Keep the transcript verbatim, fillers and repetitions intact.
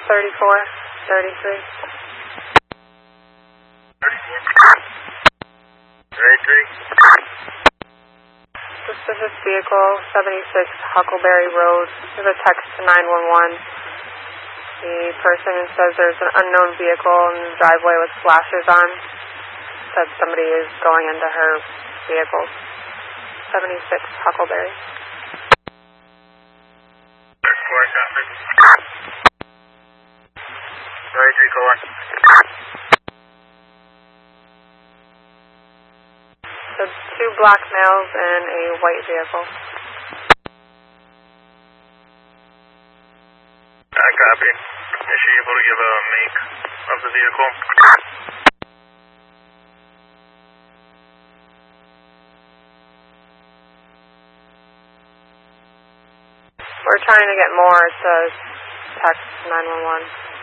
thirty-four, thirty-three. thirty-four. thirty-three. Suspicious vehicle, seventy-six Huckleberry Road. There's a text to nine one one. The person says there's an unknown vehicle in the driveway with flashers on. Said somebody is going into her vehicle. seventy-six Huckleberry. thirty-four, copy. thirty-three, go on. So two black males in a white vehicle. I copy. Is she able to give a make of the vehicle? We're trying to get more. It says text nine one one.